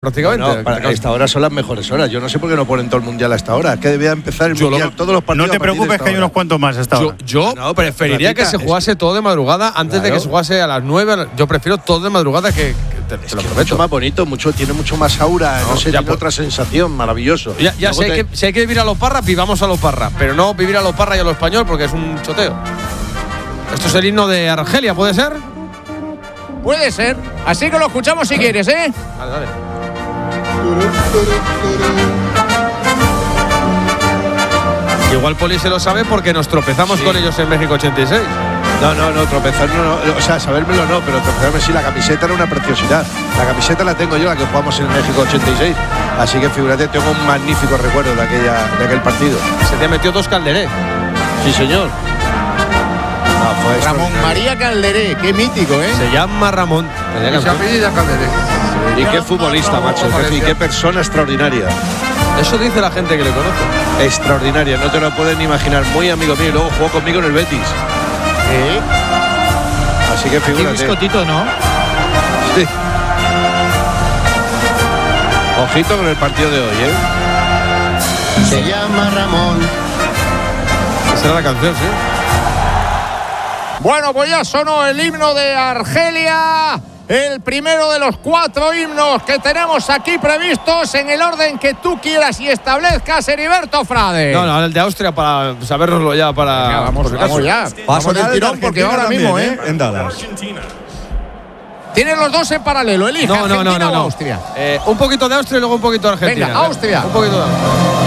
prácticamente. No, esta hora son las mejores horas. Yo no sé por qué no ponen todo el mundial a esta hora. Es que debía empezar el mundial, todos los partidos. No te preocupes, que hay unos cuantos más hasta ahora. Yo preferiría que se jugase todo de madrugada antes de que se jugase a las 9. Yo prefiero todo de madrugada que te lo prometo. Mucho más bonito, tiene mucho más aura, no sé, tiene otra sensación, maravilloso. Ya si hay que vivir a los Parra, vivamos a los Parra, pero no vivir a los Parra y a lo español porque es un choteo. Esto es el himno de Argelia, ¿puede ser? Puede ser, así que lo escuchamos si quieres, ¿eh? Dale. Igual Poli se lo sabe porque nos tropezamos con ellos en México 86. No, tropezar no, o sea, sabérmelo no, pero tropezarme sí, la camiseta era una preciosidad. La camiseta la tengo yo, la que jugamos en México 86. Así que figúrate, tengo un magnífico recuerdo de aquel partido. Se te metió 2 Calderé. Sí, señor. Ramón María Calderé, qué mítico, ¿eh? Se llama Ramón. Se apellida Calderé. Y qué futbolista, macho. Y qué persona extraordinaria. Eso dice la gente que le conoce. Extraordinaria, no te lo puedes ni imaginar. Muy amigo mío, y luego jugó conmigo en el Betis. Así que figúrate. Qué biscotito, ¿no? Sí. Ojito con el partido de hoy, ¿eh? Se llama Ramón. Esa era la canción, sí. Bueno, pues ya sonó el himno de Argelia. El primero de los 4 himnos que tenemos aquí previstos en el orden que tú quieras y establezcas, Heriberto Frade. No, el de Austria para sabérnoslo ya. Venga, vamos ya. Vamos del tirón porque ahora mismo, En Dallas. Tienes los dos en paralelo. Elige Argentina o Austria. Un poquito de Austria y luego un poquito de Argentina. Venga, Austria. Un poquito de Austria.